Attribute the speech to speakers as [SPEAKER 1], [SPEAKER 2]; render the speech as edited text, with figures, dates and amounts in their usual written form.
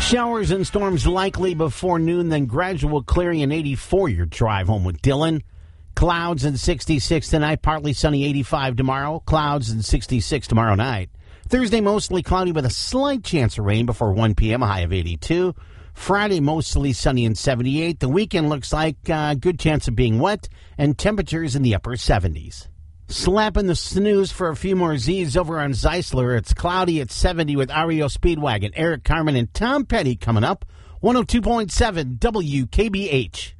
[SPEAKER 1] Showers and storms likely before noon, then gradual clearing and 84 your drive home with Dylan. Clouds and 66 tonight, partly sunny 85 tomorrow. Clouds and 66 tomorrow night. Thursday mostly cloudy with a slight chance of rain before 1 p.m., a high of 82. Friday mostly sunny and 78. The weekend looks like a good chance of being wet and temperatures in the upper 70s. Slapping the snooze for a few more Z's over on Zeisler. It's cloudy at 70 with REO Speedwagon, Eric Carmen, and Tom Petty coming up. 102.7 WKBH.